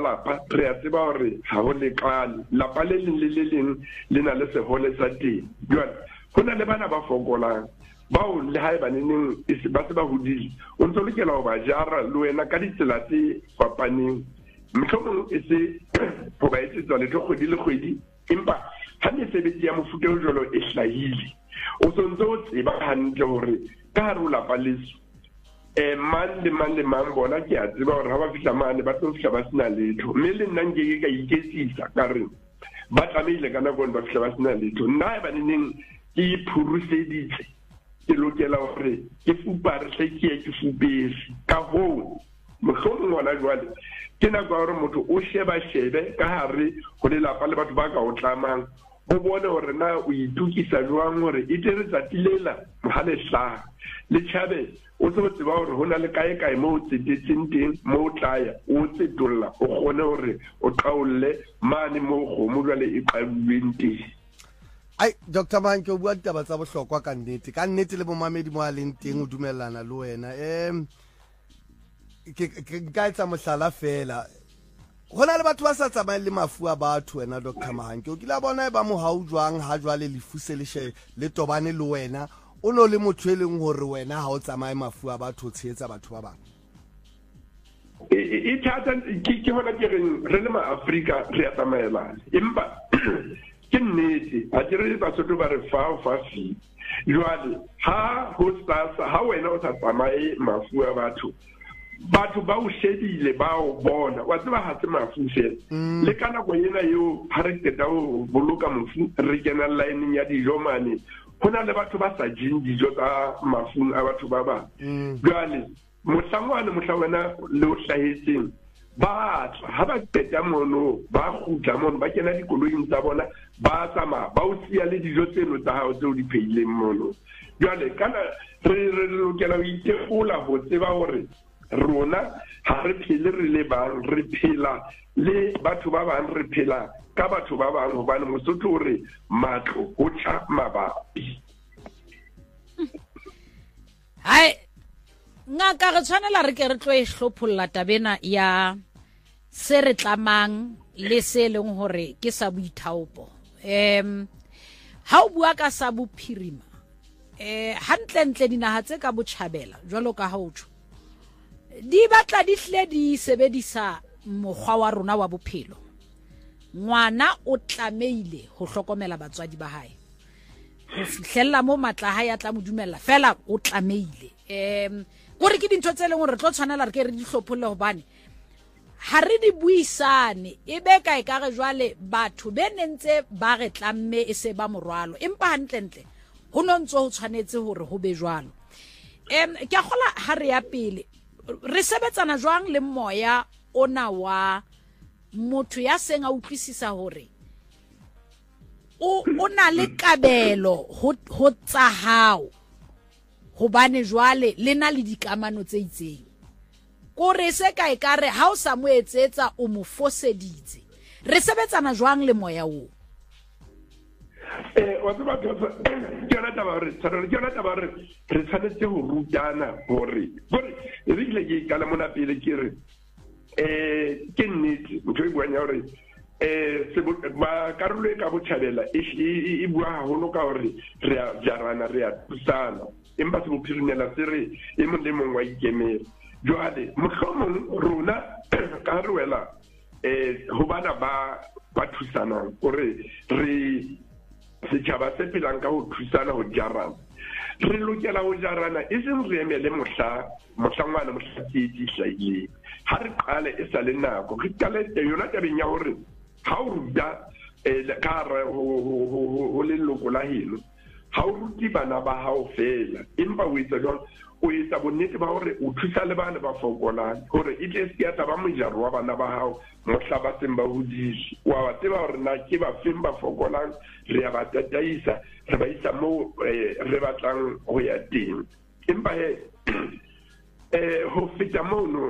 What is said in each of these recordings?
malapa re a tseba hore ha ho lekane lapa le leng le na le sehole sa teng jwale hona le bana ba fokolang bao le hae baneneng ba se ba hodile o ntse lokela ho ba jara le wena ka ditsela tse fapaneng mohlomong e se ho ba etsetsa le kgwedi le kgwedi empa ha mesebetsi ya mofuta o jwalo e hlahile o sontse o tseba hantle hore ka hare ho lapa leso man le man bona ke a tseba hore ha ba fihla mane ba tlo fihla ba sena letho mme le nna nke ka iketsisa ka re ba tlamehile ka nako ba fihla ba sena letho nna ba neneng ke iphuruseditse ke lokela hore ke fupare hle ke fupese ka ho mohlomong ngwana jwale ke nako ya hore motho o shebe ka hare ho lelapa le batho ba ka o tlamang o bone hore na o itukisa jwang hore e tere tsatilela mohale hlaha le chabe o tlo tseba hore hona le kae mo tsetetseng teng mo tlaya o tsetolla o kgone hore o qaolle mane mo kgomo jwale e qabuweng teng. Ai Dr. Manke o bua ditaba tsa bohlokwa ka nnete le bomamedi mo a leng teng o dumellana le wena ke ka etsa mohlala fela hona le batho ba sa tsamayang le mafu a batho wena Dr. Manke o kila bona ba mo hau jwang ha jwale le fuse le tobane le wena o no le motho e leng hore wena ha o tsamaye mafu a batho tsheetsa batho ba bang e thata ke hona ke re le ma Africa re a tsamaelana empa ke nnete a dire ba sotho ba re fa fi jwale ha ho sasa ha wena o sa tsamaye mafu a batho ba o shebile ba o bona wa tseba ha se mafu fela le kana go yena yo ha re teta o boloka mofu re kena line ya dijo mane hona le batho ba sa jing dijo tsa mafu a batho ba ba jwale mohlangwane mohlangwana le o hlahetseng ba ha ba teta mono ba khutla mono ba kena dikoloing tsa bona ba tsama ba o sia le dijo tseno tsa hao tse o di phehileng mono jwale kana re lokela ho itefola ho tseba hore rona ha re phele re le bang re phela le batho ba bang re phela ka batho ba bang hobane Mosotho o re matlo ho tla mabapi. Hai ngaka re tshwanela re ke re tlo e hlopholla tabena ya se re tlamang le se leng hore ke sa boithaopo ha o bua ka sa bophirima hantle dinaha tse ka botjhabela jwalo ka ha o tjho di batla di hle di sebedisa mokgwa wa rona wa bophelo ngwana o tlameile ho hlokomela batswadi ba hae ho fihlella mo matla hae a tla mo dumella fela o tlameile gore ke dintho tse leng hore re tlo tshwanela re ke re di hlopholle hobane ha re di buisane e be ka e ka re jwale batho be nentse ba re tlamme e se ba morwalo empa hantle ho nontso ho tshwanetse hore ho be jwalo ke a gola ha re ya pele re sebetsana jwang le moya ona wa motho ya seng a utlwisisa hore o na le kabelo ho tsa hao hobane jwale le na le dikamano tse itseng kore se ka e kare ha o sa mo etsetsa o mo foseditse re sebetsana jwang le moya o wa tseba ke rata ba re tshwanetse ho rutana hore re ile ke kala mona pele ke re ke nnete motho e buang ya hore se ba karolo e ka botjhabela e bua haholo ka hore re a jarana re a thusana empa se bophirimela se re e mong le mong wa ikemela jwale mohlomong rona ka re wela ho bana ba thusana hore re setjhaba se phelang ka ho thusana ho jarana re lokela ho jarana e seng re emele mohlangwana mohlakedi hlaile ha re qale e sa le nako re qale yona tabeng ya hore ha o ruta ka re ho le loko la heno ha o ruti bana ba hao fela empa o etsa jwang o etsa bonnete ba hore o thusa le bana ba fokolang hore e tle se ya taba mojaro wa bana ba hao mohla ba seng ba hodile wa tseba hore na ke ba feng ba fokolang re a ba tataisa re ba isa mo re batlang ho ya teng empa ho feta mono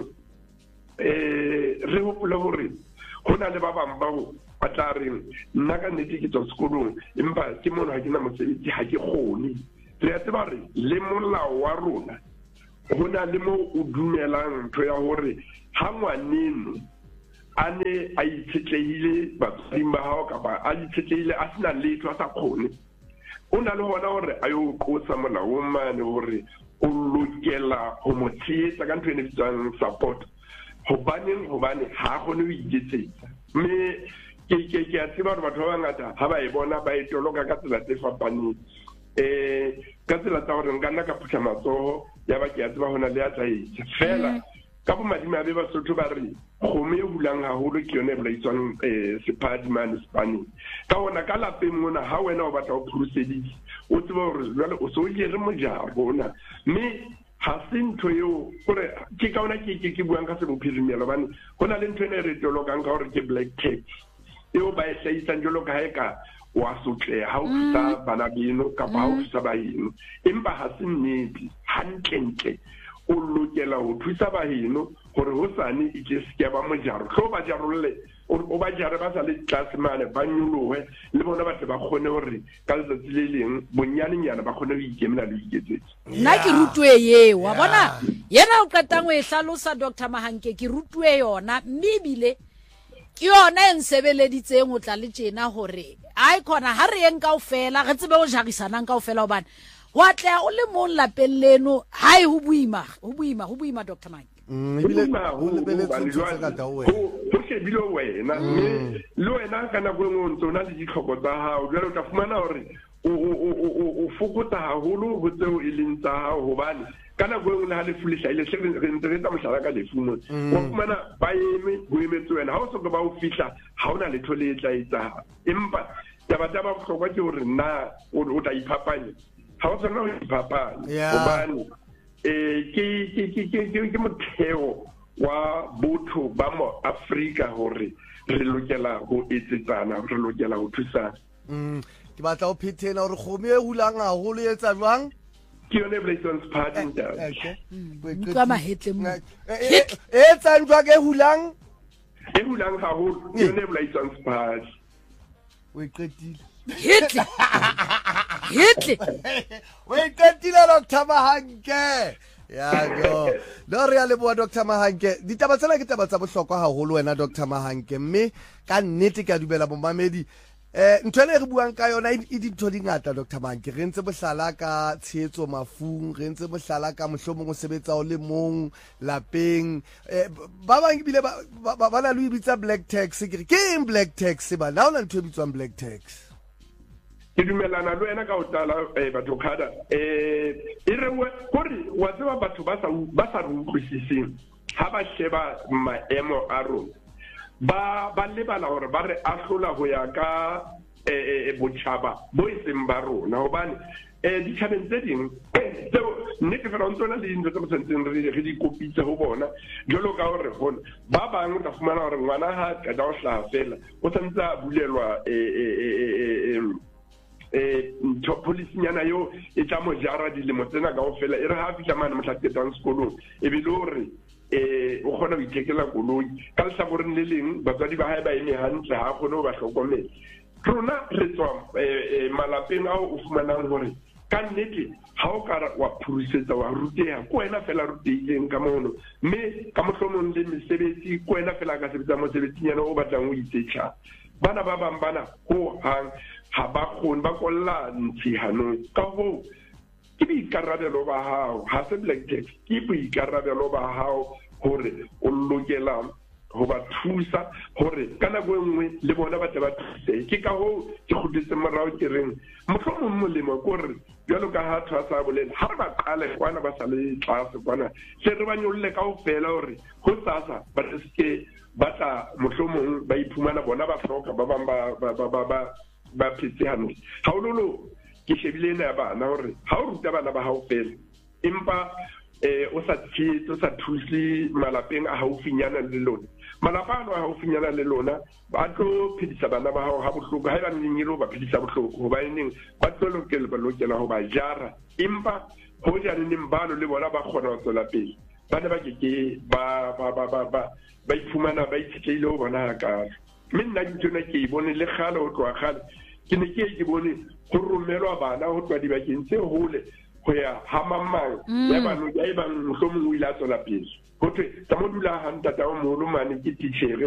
re hopola hore hona le ba bang bao ba tla reng nna ka nnete ke tswa sekolong empa ke mono ha ke na mosebetsi ha ke kgone re a tseba re le molao wa rona hona le mo o dumelang ntho ya hore ha ngwaneno a ne a itshetlehile batswading ba hao kapa a itshetlehile a sena letho a sa kgone o na le hona hore a yo qosa molaong mane hore o lokela ho mo tshehetsa ka ntho e ne bitswang support hobane ha kgone ho iketsetsa mme ke a tseba hore batho ba bangata ha ba e bona ba e toloka ka tsela tse fapaneng ka tsela tsa hore nka nna ka phutha matsoho ya ba ke a tseba hona le ya tsa etsa fela ka bomadimabe Basotho ba re kgomo e hulang haholo ke yone e bolaiswang sephadi mane Spaneng ka ona ka lapeng mona ha wena o batla o phuruseditse o tseba hore jwale o so ile re mojaro bona mme ha se ntho eo gore ke ka ona ke buang ka se bophirimelo bane hona le ntho ene re tolokang ka hore ke black tax eo ba e hlahisang jalo ka haeka wa sotleha ha o thusa bana beno kapa ha o thusa baheno empa ha se nnete hantle o lokela ho thusa baheno gore ho sane e ke se ba mojaro tlo ba jarolle o ba jare ba sa le tlase mane ba nyolohe le bona batho ba kgone hore ka letsatsi le leng bonyanenyana ba kgone ho ikemela le iketsetsa nna ke rutwe ye wa bona yena o qetang o e hlalosa Dr. Mahanke ke rutwe yona mme bile ke yona e nsebeleditseng o tla le tjena hore ai khona ha re eng kaofela re tsebe o jagisanang kaofela hobane wa tla o le mong lapeng leno hai ho buima Dr. Mahanke ebile ho lebeletse tse ka ta wena ho shebile wena le wena kana go ngwe na le ditlhoko tsa hao jwale o tla fumana hore o fokotsa haholo ho tseo e leng tsa hao hobane kana go ngwe le ha le fulisha ile se re ntse tsa mohlala ka lefumo o fumana ba eme go emetse wena ha o so ba o fihla ha ona letho le tla etsa empa taba bohlokwa ke hore na o tla iphapanya ha o tsona ho iphapanya hobane ke motheo wa botho ba mo Afrika hore re lokela ho etsetsana re lokela ho thusana ke batla o phethena hore kgomo e hulang haholo e etsa jwang ke yone Blaison's party ka mahetle mo e etsa jwang e hulang haholo ke yone Blaison's party o qetile Hitler we qetile Dr. Mahanke no re a leboa Dr. Mahanke ditaba tsena ke taba tsa bohlokwa haholo wena Dr. Mahanke mme ka nnete ke a dumela bomamedi ntho ene re buang ka yona e dintho di ngata Dr. Mahanke re ntse bohlala ka tshehetso mafung re ntse bohlala ka mohlomong o sebetsa o le mong lapeng ba bang bile ba na le bitsa black tax ke eng black tax ba na ona ntho e bitswang black tax ke dumelana le wena ka o tala batho khada e rewe gore wa tseba batho ba sa re utlwisiseng ha ba sheba maemo a rona ba lebala hore ba re ahlola ho ya ka botjhaba bo iseng ba rona hobane ditjhabeng tse ding tseo nnete fela ntsona le dintho tse tsentseng re di kopitse ho bona jwalo ka hore hona ba bang o tla fumana hore ngwana ha ka da o hlaha fela o santse a bulelwa police nyana yo e tla mo jara dilemo tsena kaofela e re ha fihla mane motlhaketang sekolong e be le hore o kgona ho ithekela koloi ka lehlakoreng le leng batswadi ba hae ba eme hantle ha kgone ho ba hlokomela rona re tswa malapeng ao o fumanang hore ka nnete ha o ka wa phurusetsa wa ruteha ko wena fela ruteileng ka mono mme ka mohlomong le mesebetsi ko wena fela ka sebetsa mosebetsinyana o batlang o itsetjha bana ba bang bana ho hang ha ba kgone ba kolla ntshihanong ka ho ke boikarabelo ba hao ha se black tax ke boikarabelo ba hao hore o lokela ho ba thusa hore ka nako nngwe le bona ba tla ba thuse ke ka ho ke khutletse morao ke reng mohlomong molemo ke hore jwalo ka ha thwasa bolela ha re ba qale kwana ba sa le tlase kwana se re ba nyolle kaofela hore ho sasa ba se ba tla mohlomong ba iphumana bona ba hloka ba bang ba phetse hantle ha o lolo ke shebile ena ya bana hore ha o ruta bana ba hao fela empa o sa thuse malapeng a haufinyana le lona malapa a haufinyana le lona ba tlo phedisa bana ba hao ha bohloko ha e ba nnyelo ba phedisa bohloko ho ba eneng ba tlo lokela ho ba jara empa ho jaaneng bano le bona ba kgona ho tswela pele bana ba ke ba iphumana ba itshetlehile ho bona ka mme nna ditona ke bone le kgale ho tloa kgale ke ne ke bone go romelwa bana ho tloa dibakeng tse hole go ya ha mamang ya bano ya ibang mohlomong o ile a tswela pele ho thwe tsa mo dula ha ntata o moholo mane ke titjhere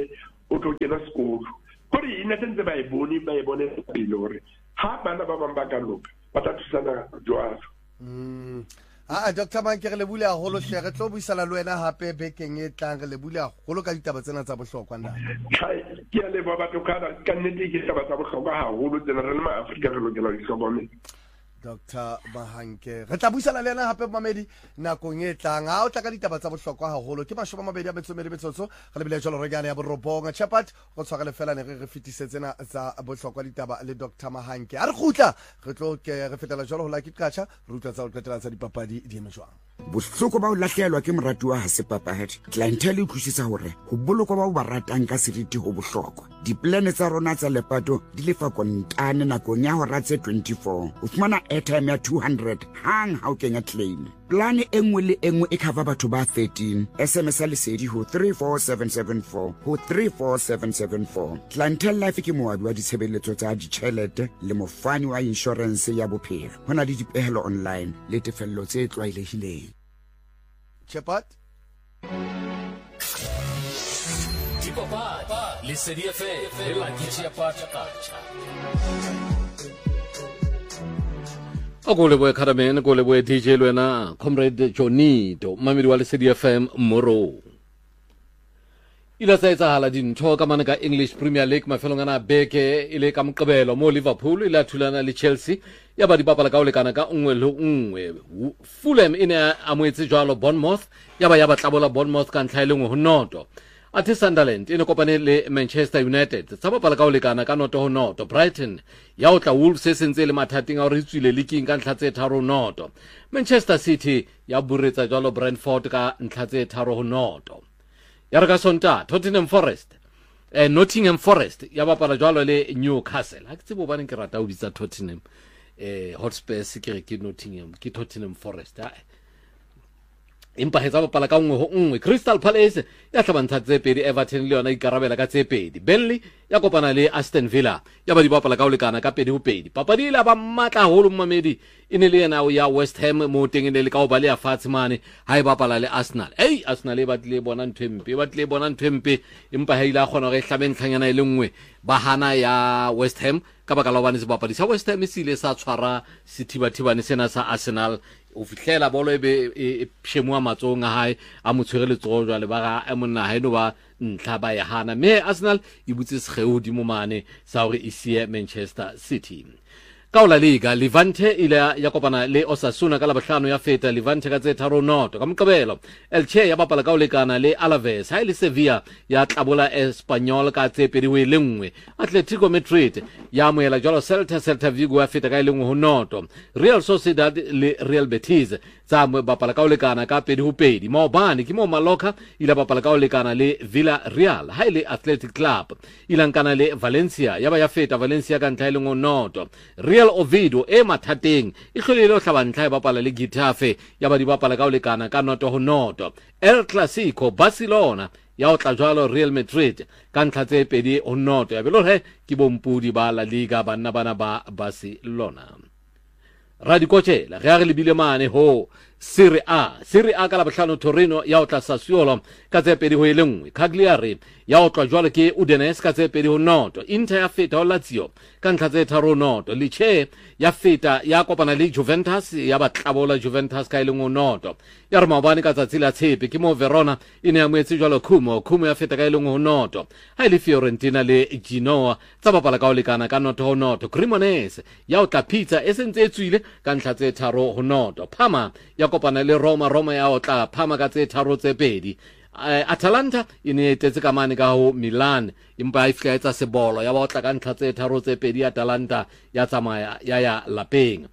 o tlo kena sekolo gore ina tse ba e bone pele gore ha bana ba bang ba ka loka ba tla thusana jwalo. Dr. Mahanke re lebule haholo hle re tlo buisana le wena hape bekeng e tlang re lebule haholo ka ditaba tsena tsa bohlokwa nna ke a leboha batho ka nnete ke taba tsa bohlokwa haholo tsena re le maAfrika re lokela di hlokomela. Dr. Mahanke re tla buisana le yena hape mamedi nakong e tlang ha o tla ka ditaba tsa bohlokwa haholo ke mashome a mabedi a metsotso re lebile jalo re gane ya borobong Chapat go tshwarele fela ne re fitisetsena tsa bohlokwa ditaba le Dr. Mahanke a re khutla re tlo ke re fetela jalo ho la ke qacha re utla tsa go qetela tsa dipapadi di eme jwang bohloko ba o lahlehelwa ke moratuwa ha se papahadi clientele e utlwisisa hore ho bolokwa ba o ba ratang ka seriti ho bohlokwa diplane tsa rona tsa lepato di lefa kontane nakong ya hora tse 24 o fumana airtime ya 200 hang ha o kenya claim plane e nngwe le e nngwe e cover batho ba 13 SMS lesedi ho 34774 ho 34774 clientele life ke moabi wa ditshebeletso tsa ditjhelete le mofani wa insurance ya bophelo hona le dipehelo online le tefello tse tlwaelehileng. Chapat Dipapadi Lesedi FM la Chapat Agole boy Kadamen gole boy DJ Lwena comrade Jonito mamedi wa Lesedi FM Moro ila tsa hala dintho ka mana ka English Premier League mafelong ana beke ile ka Moqebelo mo Liverpool ila thulana le Chelsea ya ba dipapala ka o lekana ka nngwe le nngwe Fulham ine a moetse jwalo Bournemouth ya ba tlabola Bournemouth ka ntlha ile ngwe ho noto Ati Sunderland ine kopane le Manchester United tsa bapala ka o lekana ka noto ho noto Brighton ya o tla Wolves se sentse le mathating a re tswile leaking ka ntlha tse 3 noto Manchester City ya buretsa jwalo Brentford ka ntlha tse 3 ho noto ya re ka Sonta Nottingham Forest ya bapala jwalo le Newcastle ha ke tsebo bana ke rata o bitsa Tottenham Hotspurs ke Nottingham ke Tottenham Forest empa hetsa bapala ka nngwe ho nngwe Crystal Palace ya hlabantsha tse pedi Everton le yona ikarabela ka tse pedi Burnley ya kopana le Aston Villa ya ba di bapala ka o lekana ka pedi ho pedi papadi ile ba matla holo mmamedi ine le yena ya West Ham mo teng le ka o ba le ya Fatsmane ha e bapala le Arsenal Arsenal e batle bona nthwempe empa ha ile a khona re hlabeng tlhanyana ile nngwe ba hana ya West Ham ka baka la bana se bapadi sa West Ham se ile sa tshwara sethibathibane sena sa Arsenal o fihlela bolo e shemwa matsong a hae a motshwere letsogo jwa le ba ga a monna ha eno ba ntlha ba ya hana me Arsenal e butse segheudi mo mane sa hore e sie Manchester City ka ola liga Levante ile ya kopana le Osasuna ka la bohlano ya feta Levante ka tse 3 noto ka Moqebelo Elche ya bapala ka o lekana le Alaves ha ile Sevilla ya tlabola Espanyol ka tse 2-1 Atletico Madrid ya moela jalo Celta Vigo ya feta ka ile ngwe ho noto Real Sociedad le Real Betis tsa bapala ka o lekana ka 2-2 maobane ke mo Mallorca ile bapala ka o lekana le Villarreal ha ile Athletic Club ilankana le Valencia ya ba ya feta Valencia ka ntlha ile ngwe noto Real Oviedo e mathateng e hlolele o hlabantla e bapala le Getafe ya ba di bapala ka o lekana ka noto ho noto El Clasico Barcelona ya o tla jwalo Real Madrid ka ntlha tse pedi ho noto ya belore ke bompudi ba La Liga bana ba Barcelona Radicocela re a re lebile mane ho Serie A ka la bohlano Torino ya o tla Sassuolo ka tse pedi ho elengwe Cagliari ya o tla jwalo ke Udinese ka tse pedi ho noto Inter ya feta ho Lazio ka ntlha tse 3 noto Lecce ya feta ya kopana le Juventus ya ba tlabola Juventus ka ilengwe noto ya re maobane ka tsatsi la tshepe ke mo Verona ine ya moetse jwalo Como ya feta ka ilengwe noto ha ile Fiorentina le Genoa tsa bapala ka o lekana ka noto ho noto Cremonese ya o tla Pizza e sentse e tswile ka ntlha tse 3 ho noto Parma ya kopana le Roma ya o tla Parma ka tse 3 tse pedi Atalanta ine tetse ka mane ka ho Milan impa e fika etsa sebolo ya ba o tla ka ntlha tse 3 tse pedi Atalanta ya tsamaya ya lapeng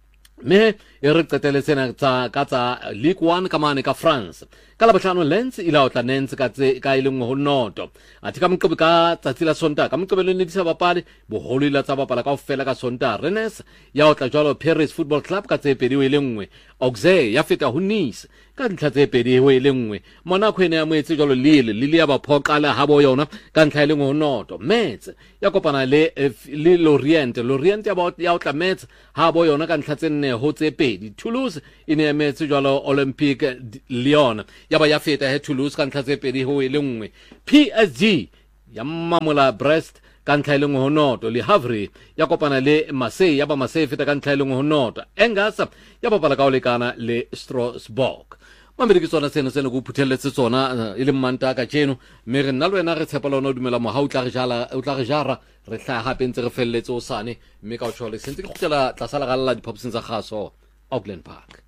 me e re qeteletsena ka tsa Ligue 1 ka mane ka France ka la bohlano Lens ile o tla Nantes ka ile ngwe ho noto athi ka Moqebelo ka tsatsi la Sontaga ka Moqebelo ne disa bapale boholo ile tsa bapala ka ofela ka Sontaga Rennes ya o tla jwalo Paris Football Club ka tse pedi ho ile ngwe Auxerre ya feta ho Nice ka ntlha tse pedi ho ile ngwe Monaco ene ya moetse jwalo Lille ya ba phoqala ha bo yona ka ntlha ile ngwe ho noto Metz ya kopana le Lorient ya o tla Metz ha bo yona ka ntlha tse 4 ho tse pedi Toulouse ine ya moetse jwalo Olympique Lyon ya ba ya feta he Toulouse ka ntlha tse pedi ho ile ngwe PSG ya mmamola Brest ka ntlha e le nngwe ho noto, le Havre ya kopana le Marseille ya ba Marseille feta ka ntlha e le nngwe ho noto, Angers ya bapala ka ho lekana le Strasbourg. Mamedi ke tsona seno se ne go phuthelletse tsona e le mmanta ka tjeno, mme re nna le wena re tshepa lona o dumela moha o tla re jara re hlaha hape ntse re felletse o sane, mme ka o tshole sentse ke kgutlela tlasa legala diphaposing tsa kgaso Auckland Park.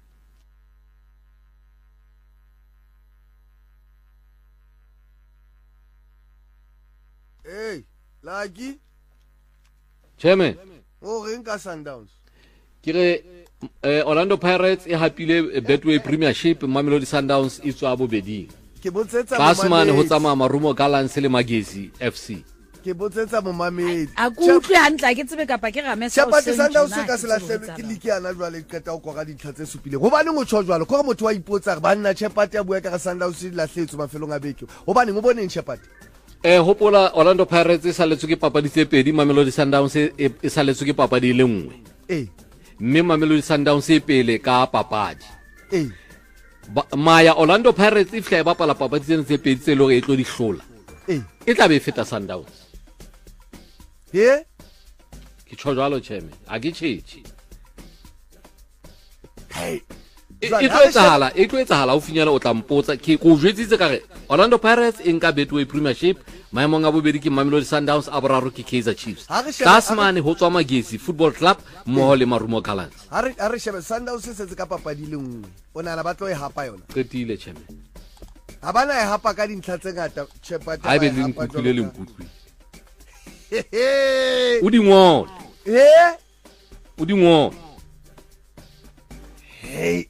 Hey, Lucky. Chairman. O reng ka Sundowns? Ke re Orlando Pirates e hapile Betway Premiership, Mamelodi Sundowns e tswa bobeding. Ke botsetsa Tasman ho tsamaya Marumo Gallants le Magesi FC. Ke botsetsa momamedi. A go utlwe hantle ke tsebe kapa ke ramesa o Chapati sentse Sundowns na, ka se ke tsebe lahlelwe ho ke etsahalang. liki ana jwale qeta o kora dintlha tse supileng. Hobaneng o tsho jwalo? Gore motho wa ipotsa re banna Chapati ya bua ka Sundowns di lahletswe mafelong a beke. Hobaneng o boneng Chapati? Hopola Orlando Pirates e saletswe ke papadi tse pedi, Mamelodi Sundowns e saletswe ke papadi le nngwe. Mme Mamelodi Sundowns e pele ka papadi. Maya Orlando Pirates e fla e bapala papadi tse pedi tse lore e tlo di hlola. E tla be feta Sundowns. Ke tsho jwalo Chairman, a ke tjhetjhe. E tlo etsahala o finyana o tla mpotsa ke go jwetsitse ka re Orlando Pirates e nka Betway Premiership, maemong a bobedi ke Mamelodi Sundowns, a boraro ke Kaizer Chiefs. Tasman ho tswa Magesi Football Club mmoho le Marumo Gallants. Ha re shebe Sundowns se setse ka papadi le nngwe. O nana ba tlo e hapa yona. Qetile Chairman. Ha bana e hapa ka dintlha tse ngata Chapati. Ha be le nkutlile le nkutlwi. O di ngole. O di ngole. Hey.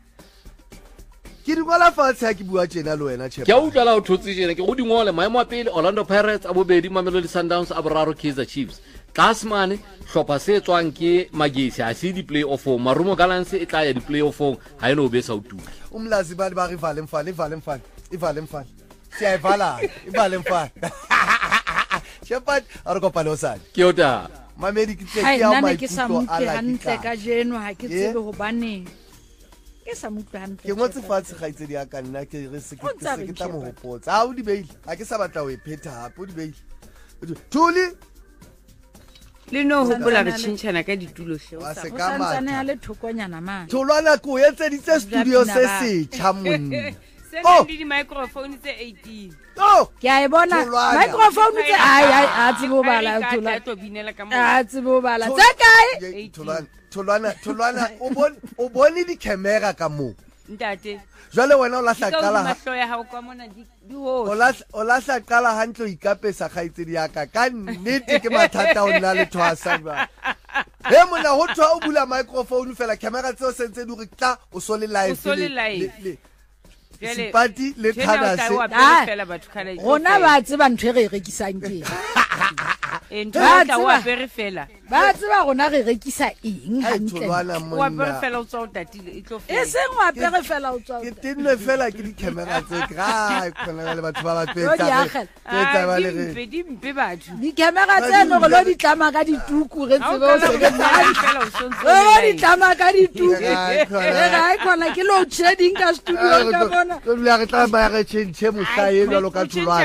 Ke di ngola fatshe ha ke bua tjena le wena Chapati. Ke a utlwala o thotse tjena ke go di ngole maemo a pele Orlando Pirates, a bobedi Mamelodi Sundowns, a boraro Kaizer Chiefs. Tasman hlopha se tswang ke Magesi a se di play-off, Marumo Gallants e tla ya di play-off ha eno be sa utuka. Umlazi bani ba rivale mfana. Siya ivala, ivale mfana. Chapati a re kopane o sane. Ke ota. Mamedi ke tle Hai, ke ya nna ne ke sa maikutlo mutwe a hantle ka la jeno ha ke tsebe hobaneng. Ke sa mutwe hantle. ke ngotse fatshe gaitse di aka nna ke re se O ntsa ke reng tla mo Chapati? hopotsa. Ha o di beile, ha ke sa batla o e phetha hape o di beile. Thuli le no hopola re tshintshana ka ditulo hle wa se O ka santsane ya matha. le thokonyana man. Tholwana ko etseditse studio se setjha monna. sena le di microphone tse 18 Oh, Ke a e bona Tholwana. microphone tse ai a tsebo bala Ka thola. to binela ka mo A tsebo bala. Tsa kae? Tholwana o bone di camera ka mo. ntate Jwale wena o lahla ka qala mahlo ya hao kwa mona di ho o lahla qala hantle o ikapesa kgaitsedi ya ka nnete ke mathata o nna le thwasa ba he mona ho thwa o bula microphone fela camera tseo sentse di re tla o so le live O so le live. Jwale, Sipati le tjena o tla Thanase. wa Ah. fela batho khala Rona ba tseba ntho e re rekisang ke. ntho Ba ya tla wa tseba. pere fela Ba tseba rona re rekisa eng Hai, hantle. Tholwana wa pere monna fela o tswa o tatile e tlo E fela seng wa pere fela o tswa. ke tenne fela ke di camera tse kra khona le batho ba ba Lo di akgela. tsetsa ba le re di mpe batho Di camera tse no lo di tlama ka dituku re ha o tsebe o qala se ho ke tsama fela o sontso o di tlama ka dituku. Ai, khona. E ga e khona ke lo shedding ka studio ka bona. Go dula re tla ba re tshentse mohlae jalo ka Tholwana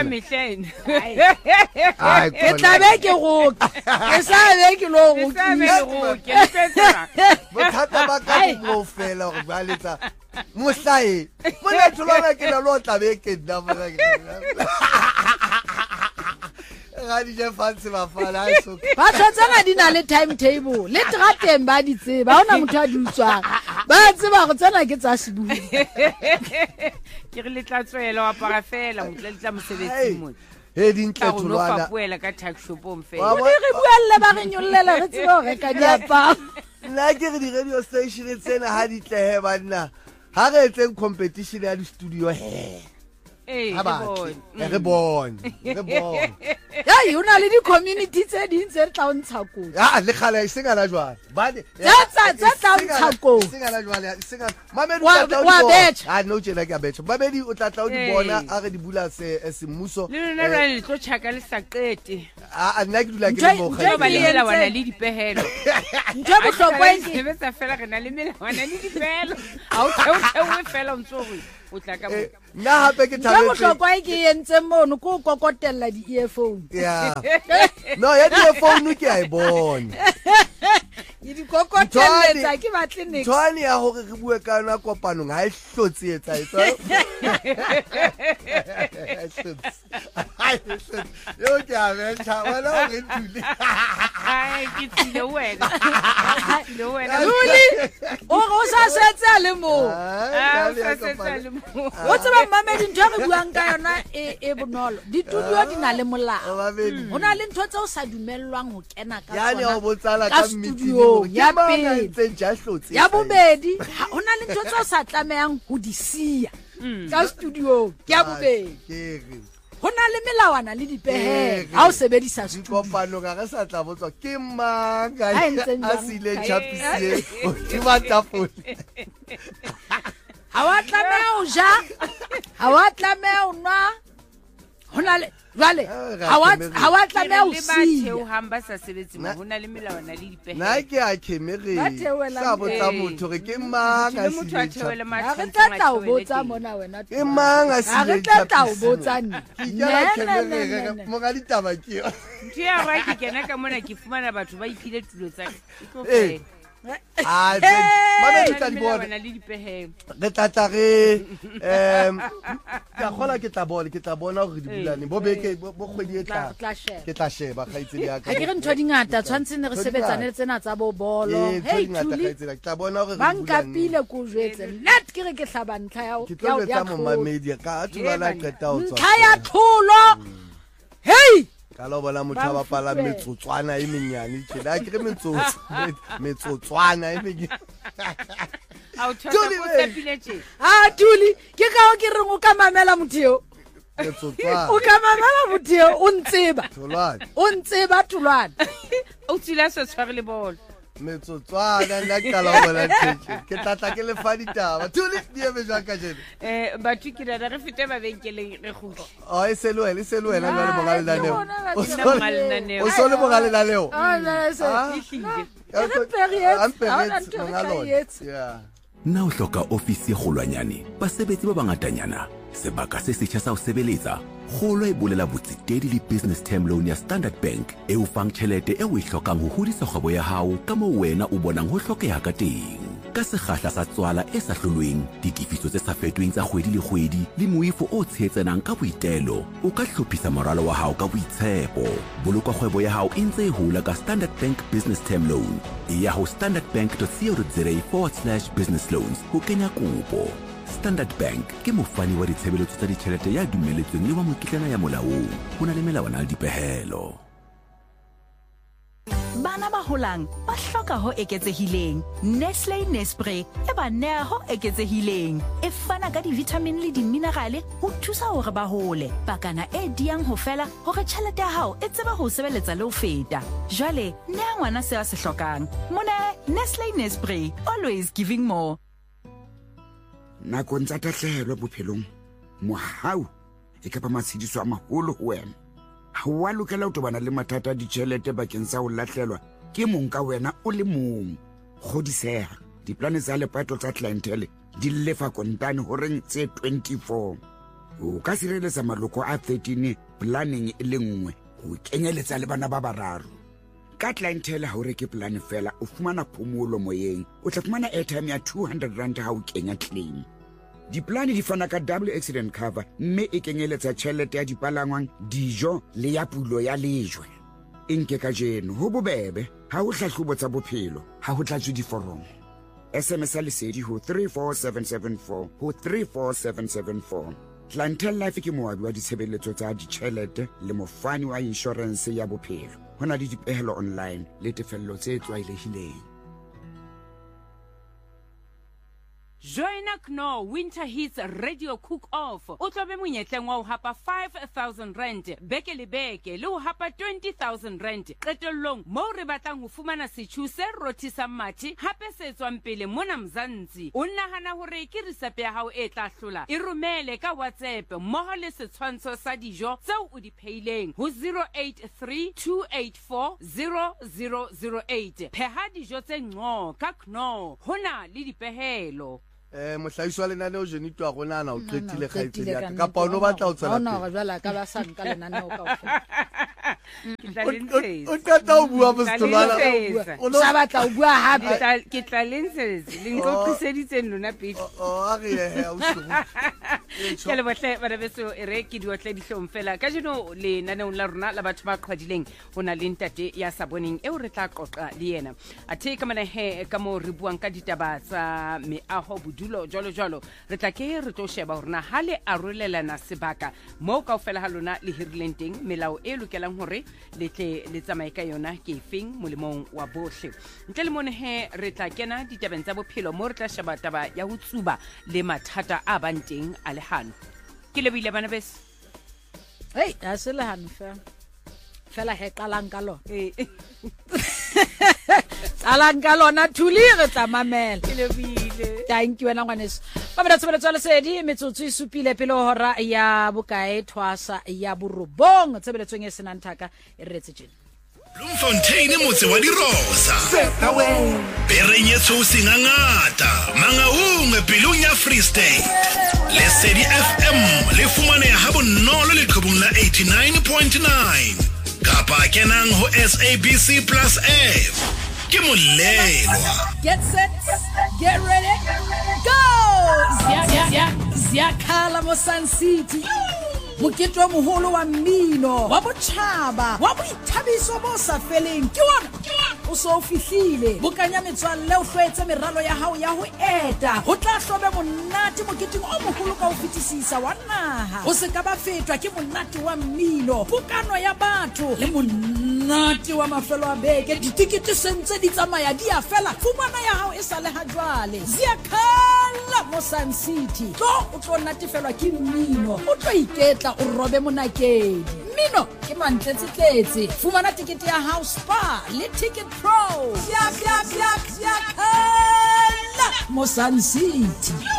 ai Ke tla be ke go. Ke sa be ke lo go. bothata ba ka bo fela gore ba letsa mohlae mona Tholwana ke na lo tla be ke nna mona ga di je fanse ba fala so Ba tshwantse di na le timetable le trateng ba di tseba ha ona motho a di utswang ba tseba go tsena ke tsa sebu ke re le tla tswela wa para fela motla le tla mosebetsing mo he dintle tla go no Tholwana fapuela ka tuck shopong Wa fela bona- re buelle ba re nyollela re tsebe go reka diaparo nna ke re di-radio station tsena ha di tlehe banna ha re etseng competition ya di-studio he eh ha batle re bone ya yona le di-community tse ding tse re tla o ntsha kotsi le kgale e seng ana jwale Tse tla ntsha kotsi. Wa betjha. no tjena ke a betjha babedi o tla tla o di bona a re di bula se semmuso le lona jwale le tlo tjhaka le sa qete nna ke dula ke Ntho- le mo ntho e ba le ke melawana entseng- le dipehelo ntho e bohlokwa ke sebetsa fela re na le melawana le dipehelo ha o theotheoe fela o ntso re o tla ka Eh, nna hape ke ntho e thabetse bohlokwa e ke e entseng mono ke o kokotella di-earphone ya no ya di-phone ke a e bona ke di kokotelletsa ke batle nix nthoane ya gore re bue ka yona kopanong ga e hlotse etsaetsa yo ke a betšha wena gore tule ai ke tsile wena ke tsile wena Tuli o sa setse a le moo Ah, o sa setsa le mo o tseba mmamedi ntho e re buang ka yona e bonolo ditudio di na le molao go na le ntho tse o sa dumellwang go kena ka yane tsona o botsala ka ka studiong ya pele mmetsining ja hlotse ya bobedi go na le ntho tse o sa tlamehang go di sia ka studiong ya bobedi go na le melawana le dipehelo ga o sebedisa studio dikopano ka re sa tla botswa ke mang Ha e ntseng a jwang? sile chapisie o tima tafole ga wa tlameha o ja ga wa tlameha o nwa go na le jwale ga wa tlameha o le ba sia theohang ba sa sebetse mo ho na le melawana le dipehelo nna ke a khemere Ba theohelang sa botsa pele. motho re ke mang a le motho a sile theohele ga re matlhong tlatla o botsa mona wena ke mang a ga re sile tlatla o botsa nne ke ikela khemere mo ga ditaba ke yo ntho ya rwa ke kena ka mona ke fumana batho ba iphile tulo tsa Eh. a mamedi tla di bona melawana le dipehelo re tlatla re ka kgola ke tla bona gore di bulane bo beke bo kgwedi e tlang tla sheba ke tla sheba kgaitsedi ya ka ga ke re ntho di ngata tshwanetse ne re sebetsane le tsena tsa bobolo hei tuli ke tla bona gore ba nkapile ko jetse net ke re ke hlaba ntlha ke tlo ya betsa momamedi ka a thulana qeta ho tswa ntlha ya tlholo hei ka lo bona motho a bapala metsotswana e menyane tjena ke re metsotswana e menyane a o Tuli, thosa ko tsepile tje a tuli ke kao ke reng o ka mamela motho eo o metsotswana ka mamela motho eo o ntseba tholwana o ntseba tholwana o tsile a sa tshware le bolo metsotswana nna ke tla bona tshetje ke tlatla ke lefa ditaba thuli di eme jwang ka jena batho ke rata re fete mabenkeleng re kgutla o e se le wena jwale monga lenaneo bona O batho so- ba lenaneo. o so le monga lenaneo Ampere monga lona na o hloka ofisi e kgolwanyane basebetsi ba bangatanyana sebaka se setjha sa ho sebeletsa kgolo e bolela botsetedi le business term loan ya Standard Bank e o fang tjhelete e o e hlokang ho hodisa kgwebo ya hao ka moo wena o bonang ho hlokeha ka teng ka sekgahla sa tswala e sa hlolweng ditifiso tse sa fetweng tsa kgwedi le kgwedi le moifo o tshetsenang ka boitelo o ka hlophisa moralo wa hao ka boitshepo boloka kgwebo ya hao e ntse e hola ka Standard Bank business term loan e ya ho standardbank.co.za/business loans ho kenya kopo Standard Bank ke mofani wa ditshebeletso tsa ditjhelete ya dumelletsweng le wa mokitlana ya molaong ho na le melawana le dipehelo bana ba holang ba hloka ho eketsehileng Nestle Nespray e ba nea ho eketsehileng e fana ka di-vitamin le di-minerale ho thusa hore ba hole pakana e diang ho fela hore tjhelete ya hao e tseba ho sebeletsa le ho feta jwale nea ngwana se a se hlokang mona Nestle Nespray always giving more nakong tsa tahlehelo bophelong mohau e ka ba matshediso a maholo ho wena ha wa lokela ho tobana le mathata a ditjhelete bakeng sa ho lahlelwa ke mong ka wena o le mong kgodiseha diplane tsa lepato tsa clientele di lefa kontane horeng tse 24 o ka sireletsa maloko a 13 planning e le nngwe ho kenyeletsa le bana ba bararo ka clientele ha o reke plane fela o fumana phomolo moyeng o tla fumana airtime ya 200 rand ha o kenya claim diplane di fana ka double accident cover mme e kenyeletsa tjhelete ya dipalangwang dijo le ya pulo ya lejwe e nke ka jeno ho bobebe ha ho hlahlobo tsa bophelo ha ho tlatswe diforomo SMS a lesedi ho 34774 ho 34774 Clientele Life ke moabi wa ditshebeletso tsa ditjhelete le mofani wa insurance ya bophelo ho na le dipehelo online le tefello tse tlwaelehileng Joina Kno Winter Hits Radio Cook Off. O tlobe monyetleng wa ho hapa 5,000 rand beke le beke le ho hapa 20,000 rand. Qetellong mo re batlang ho fumana setjhu se rothisang mathe hape se tswang pele mona Mzansi. O nahana hore ke risepe ya hao e tla hlola. E romele ka WhatsApp mmoho le setshwantsho sa dijo tseo o di pheileng ho 0832840008. Pheha dijo tse ngco ka Kno. Hona le dipehelo. Mohlahisi wa lenaneo Jenito a rona ana o qetile kgaitsedi ya ka pa ono batla o tsela ona ga jwala ka ba sanka lenaneo kaofela o tata o bua mostolwana o sa batla o bua hape ke tla lentsetse le nqoqiseditse lona pedi a re he o se ke le botle ba beso re ke di otle dihlong fela ka jeno le naneong la rona la batho ba qhwadileng hona le ntate ya sa boneng e o re tla qoqa le yena athe ka mana he ka mo re buang ka ditaba tsa meaho budulo jolo re tla ke re tlo sheba hore na hale a rolelana sebaka mo kaofela ha lona le hirileng teng melao e lokelang hore le tle le tsamaye ka yona ke efeng molemong wa bohle ntle le mone he re tla kena ditabeng tsa bophelo mo re tla sheba taba ya ho tsuba le mathata a banteng a lehano ke le bile bana bes hey a se lehano fela he qalang ka lona qalang ka lona thuli re tla mamela ke le bile thank you wena ngwaneso ba bana tsebetso le sedi metsotso e supile pele hora ya bokae thwasa ya borobong tsebeletsong e senang thaka e retse tjena Bloemfontein motse wa dirosa Perenyetso singangata Mangaung pelong ya Free State Lesedi FM le fumane ha bonolo le qhubung la 89.9 Kapa kenang ho SABC Plus app Ke molelwa Get set, get ready, go! Ziyakhala mo Sun City. Mokete wa moholo wa mmino wa botjhaba wa boithabiso bo sa feleng ke wona o so fihlile bokanya metswalle o hlwetse meralo ya hao ya ho eta ho tla hlobe monate moketeng o moholo ka ho fetisisa wa naha o se ka ba fetwa ke monate wa mmino bokano ya batho le monate wa mafelo a beke ditikete sentse di tsamaya di a fela fumana ya hao e sale ha jwale Ziyakhala mo Sun City o tlo natefelwa ke mmino o tlo iketla o robe monakedi mmino ke mantletsetletse fumana tikete ya House Spa le Ticket Pro Ziyakhala mo Sun City